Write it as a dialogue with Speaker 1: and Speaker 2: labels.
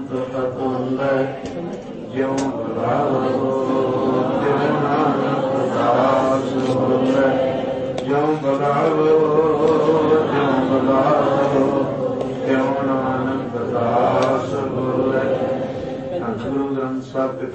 Speaker 1: ਦੁਖ ਤੁੰਦੈ ਜਿਉ ਬਲਾਵੋ ਤਿਉ ਨਾਨਕ ਦਾਸ ਹੋਵੈ ਜਿਉ ਬਲਾਵੋ ਤਿਉ ਨਾਨਕ ਦਾਸ ਹੋਵੈ। ਗੁਰੂ ਗ੍ਰੰਥ ਸਾਹਿਬ